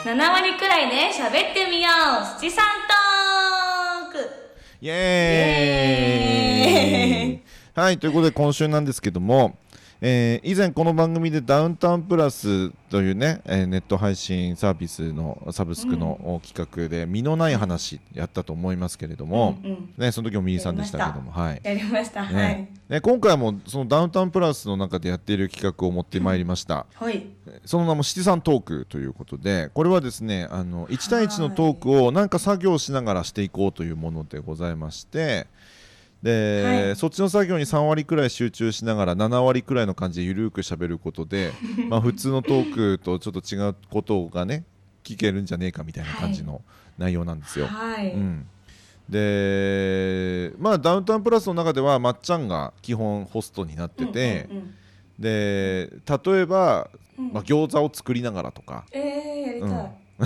7割くらいで喋ってみよう七三トーク。 イエーイはい、ということで今週なんですけども、以前この番組でダウンタウンプラスというね、ネット配信サービスのサブスクの企画で身のない話やったと思いますけれども、ね、その時も右さんでしたけども、はい、 やりました、 ね、 はいね、今回もそのダウンタウンプラスの中でやっている企画を持ってまいりました、 はい、 その名も七三トークということで、これはですね1対1のトークをなんか作業しながらしていこうというものでございまして、で、はい、そっちの作業に3割くらい集中しながら7割くらいの感じでゆるくしゃべることでまあ普通のトークとちょっと違うことがね聞けるんじゃねえかみたいな感じの内容なんですよ、 はい、 でまあダウンタウンプラスの中ではまっちゃんが基本ホストになってて、で例えば、まあ、餃子を作りながらとか、 やりたい、 あ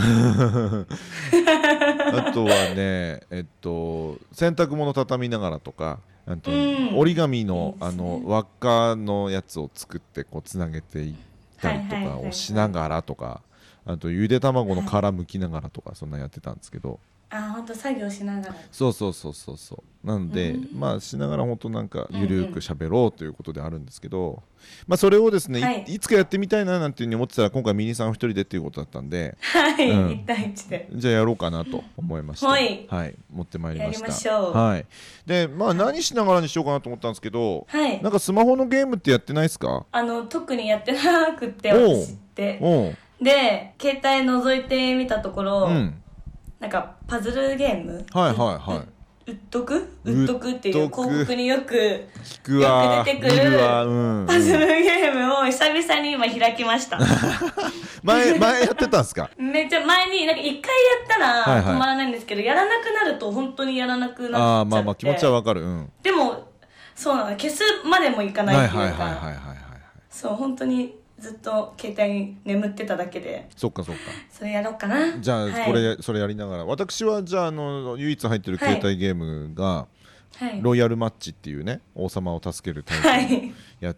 とはね、洗濯物畳みながらとか、折り紙の、輪っかのやつを作ってこうつなげていったりとかをしながらとか、あとゆで卵の殻むきながらとか、そんなやってたんですけど、 本当作業しながら、 そうなので、まあしながら本当なんかゆるく喋ろうということであるんですけど、まあそれをですね、いつかやってみたいななんていうふうに思ってたら、今回ミニさんお一人でっていうことだったんで、 1対1でじゃあやろうかなと思いまして、はい、持ってまいりました。 やりましょう。 はい。で、まあ何しながらにしようかなと思ったんですけど、なんかスマホのゲームってやってないですか？ 特にやってなくて、私って。で、携帯覗いてみたところ、なんかパズルゲーム、ウッドクっていう広告によく出てくるパズルゲームを久々に今開きました前やってたんですか？ めっちゃ前になんか一回やったら止まらないんですけど、やらなくなると本当にやらなくなっちゃって、 まあ気持ちはわかる、 でもそうなの、消すまでもいかないっていうか、そう本当にずっと携帯に眠ってただけで、そっかそれやろうかな。じゃあ、 それやりながら、私はじゃあ唯一入ってる携帯ゲームが、ロイヤルマッチっていうね、王様を助けるタイプのや